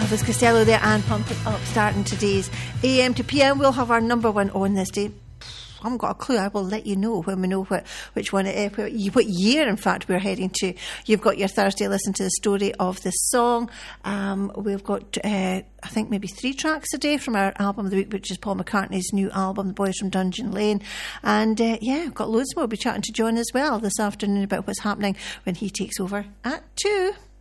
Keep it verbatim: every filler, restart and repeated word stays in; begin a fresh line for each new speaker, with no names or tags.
Elvis Costello there and Pump It Up, starting today's A M to P M. We'll have our number one on this day. I haven't got a clue. I will let you know when we know what, which one it is, what, what year, in fact, we're heading to. You've got your Thursday listen to the story of the song. Um, we've got, uh, I think, maybe three tracks a day from our album of the week, which is Paul McCartney's new album, The Boys from Dungeon Lane. And uh, yeah, we've got loads more. We'll be chatting to John as well this afternoon about what's happening when he takes over at two.